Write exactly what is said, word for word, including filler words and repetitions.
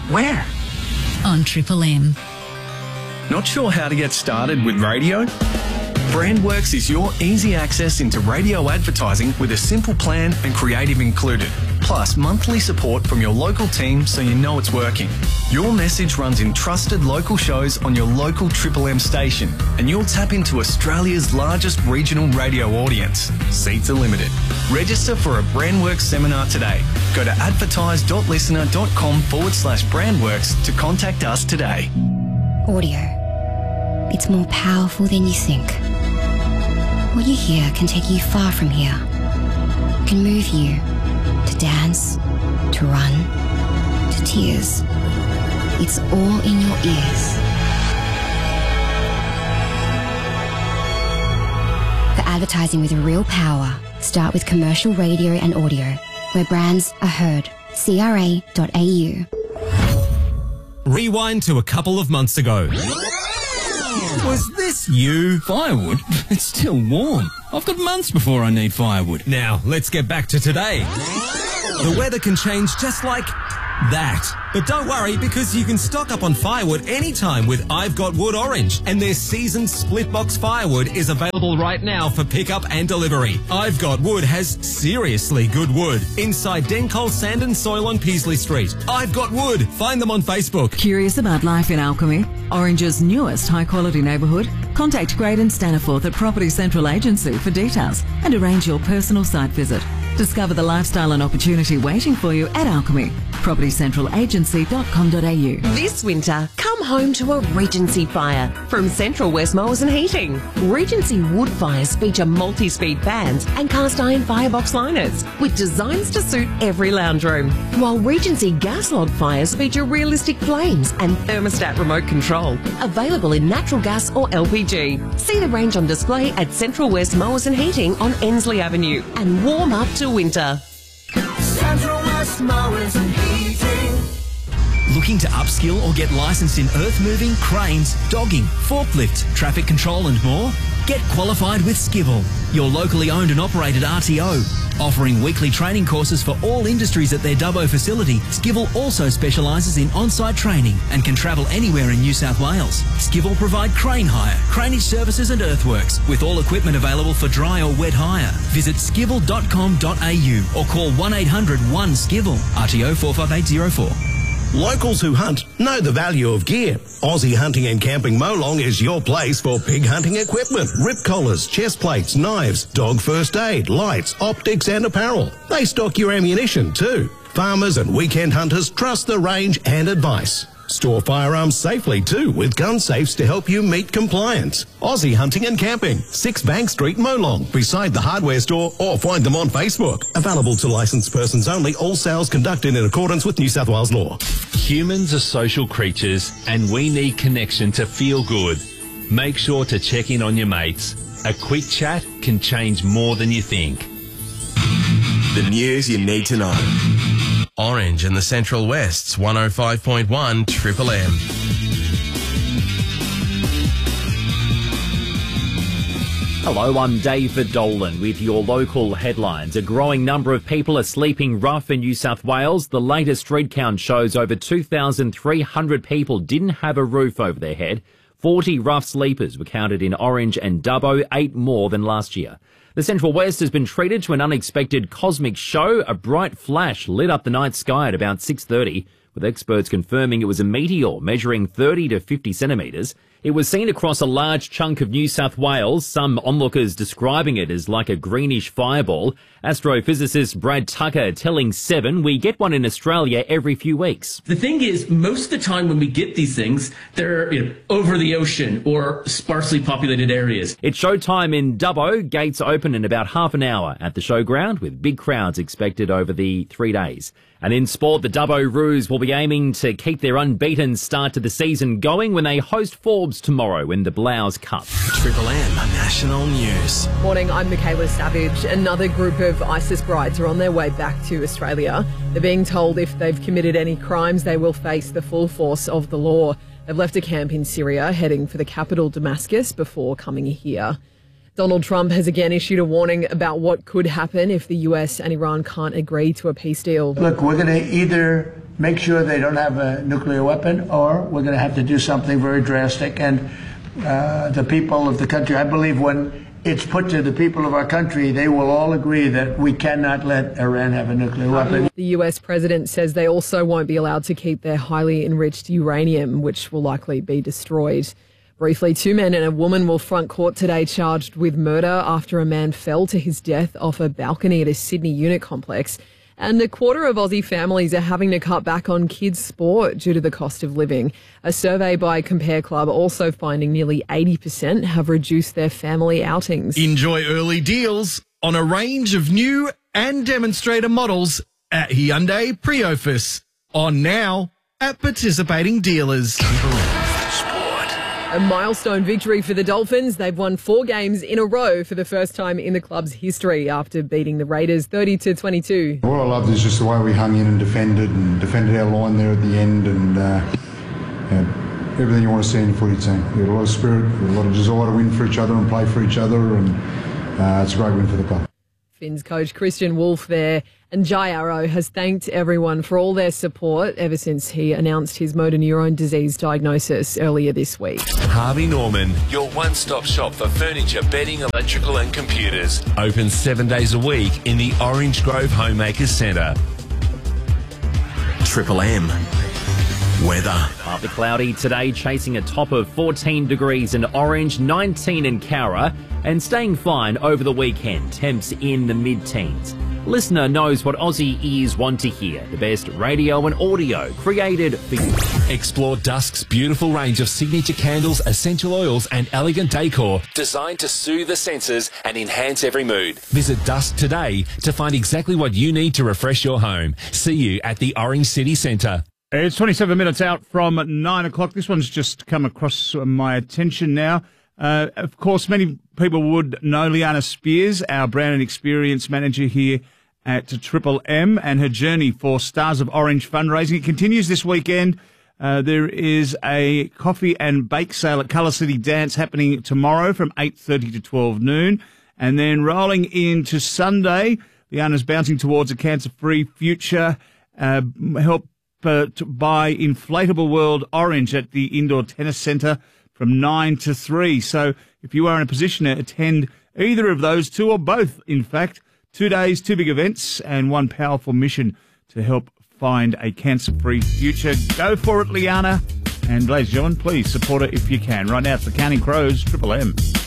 Where? On Triple M. Not sure how to get started with radio? Brandworks is your easy access into radio advertising with a simple plan and creative included. Plus monthly support from your local team so you know it's working. Your message runs in trusted local shows on your local Triple M station and you'll tap into Australia's largest regional radio audience. Seats are limited. Register for a Brandworks seminar today. Go to advertise.listener.com forward slash Brandworks to contact us today. Audio. It's more powerful than you think. What you hear can take you far from here. Can move you to dance, to run, to tears. It's all in your ears. For advertising with real power, start with commercial radio and audio, where brands are heard. C R A dot A U. Rewind to a couple of months ago. Was this you? Firewood? It's still warm. I've got months before I need firewood. Now, let's get back to today. The weather can change just like that. But don't worry, because you can stock up on firewood anytime with I've Got Wood Orange. And their seasoned split box firewood is available right now for pickup and delivery. I've Got Wood has seriously good wood. Inside Dencol Sand and Soil on Peasley Street. I've Got Wood. Find them on Facebook. Curious about life in Alchemy, Orange's newest high-quality neighbourhood? Contact Graydon Staniforth at Property Central Agency for details and arrange your personal site visit. Discover the lifestyle and opportunity waiting for you at Alchemy. property central agency dot com dot a u. This winter, come home to a Regency fire from Central West Mowers and Heating. Regency wood fires feature multi-speed fans and cast iron firebox liners with designs to suit every lounge room. While Regency gas log fires feature realistic flames and thermostat remote control. Available in natural gas or L P G. See the range on display at Central West Mowers and Heating on Ensley Avenue and warm up to winter. Central West Mowers and Heating. Looking to upskill or get licensed in earth moving, cranes, dogging, forklift, traffic control and more? Get qualified with Skivel, your locally owned and operated R T O. Offering weekly training courses for all industries at their Dubbo facility, Skivel also specialises in on-site training and can travel anywhere in New South Wales. Skivel provide crane hire, craneage services and earthworks, with all equipment available for dry or wet hire. Visit skivel dot com dot a u or call one eight hundred one skivel, R T O four five eight zero four. Locals who hunt know the value of gear. Aussie Hunting and Camping Molong is your place for pig hunting equipment, rip collars, chest plates, knives, dog first aid, lights, optics and apparel. They stock your ammunition too. Farmers and weekend hunters trust the range and advice. Store firearms safely too with gun safes to help you meet compliance. Aussie Hunting and Camping, six Bank Street, Molong, beside the hardware store, or find them on Facebook. Available to licensed persons only, all sales conducted in accordance with New South Wales law. Humans are social creatures and we need connection to feel good. Make sure to check in on your mates. A quick chat can change more than you think. The news you need to know. Orange and the Central West's one oh five point one Triple M. Hello, I'm David Dolan with your local headlines. A growing number of people are sleeping rough in New South Wales. The latest street count shows over two thousand three hundred people didn't have a roof over their head. forty rough sleepers were counted in Orange and Dubbo, eight more than last year. The Central West has been treated to an unexpected cosmic show. A bright flash lit up the night sky at about six thirty, with experts confirming it was a meteor measuring thirty to fifty centimetres. It was seen across a large chunk of New South Wales, some onlookers describing it as like a greenish fireball. Astrophysicist Brad Tucker telling Seven, we get one in Australia every few weeks. The thing is, most of the time when we get these things, they're you know, over the ocean or sparsely populated areas. It's showtime in Dubbo. Gates open in about half an hour at the showground, with big crowds expected over the three days. And in sport, the Dubbo Roos will be aiming to keep their unbeaten start to the season going when they host Forbes tomorrow in the Blouse Cup. Triple M National News. Morning, I'm Michaela Savage. Another group of ISIS brides are on their way back to Australia. They're being told if they've committed any crimes, they will face the full force of the law. They've left a camp in Syria, heading for the capital Damascus before coming here. Donald Trump has again issued a warning about what could happen if the U S and Iran can't agree to a peace deal. Look, we're going to either make sure they don't have a nuclear weapon, or we're going to have to do something very drastic. And uh, the people of the country, I believe when it's put to the people of our country, they will all agree that we cannot let Iran have a nuclear weapon. The U S president says they also won't be allowed to keep their highly enriched uranium, which will likely be destroyed. Briefly, two men and a woman will front court today charged with murder after a man fell to his death off a balcony at a Sydney unit complex. And a quarter of Aussie families are having to cut back on kids' sport due to the cost of living. A survey by Compare Club also finding nearly eighty percent have reduced their family outings. Enjoy early deals on a range of new and demonstrator models at Hyundai Priofus. On now at participating dealers. A milestone victory for the Dolphins. They've won four games in a row for the first time in the club's history after beating the Raiders thirty to twenty-two. What I loved is just the way we hung in and defended and defended our line there at the end, and uh, yeah, everything you want to see in a footy team. We had a lot of spirit, we had a lot of desire to win for each other and play for each other, and uh, it's a great win for the club. Finns coach Christian Wolf there, and Jai Arrow has thanked everyone for all their support ever since he announced his motor neurone disease diagnosis earlier this week. Harvey Norman, your one-stop shop for furniture, bedding, electrical and computers. Open seven days a week in the Orange Grove Homemakers Centre. Triple M. Weather. Partly cloudy today, chasing a top of fourteen degrees in Orange, nineteen in Cowra, and staying fine over the weekend. Temps in the mid-teens. Listener knows what Aussie ears want to hear. The best radio and audio created for you. Explore Dusk's beautiful range of signature candles, essential oils and elegant decor designed to soothe the senses and enhance every mood. Visit Dusk today to find exactly what you need to refresh your home. See you at the Orange City Centre. It's twenty-seven minutes out from nine o'clock. This one's just come across my attention now. Uh, of course, many people would know Liana Spears, our brand and experience manager here at Triple M, and her journey for Stars of Orange fundraising. It continues this weekend. Uh, there is a coffee and bake sale at Colour City Dance happening tomorrow from eight thirty to twelve noon. And then rolling into Sunday, Liana's bouncing towards a cancer-free future. Uh, help uh, to buy Inflatable World Orange at the Indoor Tennis Centre from nine to three. So if you are in a position to attend either of those two, or both, in fact, two days, two big events, and one powerful mission to help find a cancer-free future. Go for it, Liana. And ladies and gentlemen, please support her if you can. Right now, it's the Counting Crows, Triple M.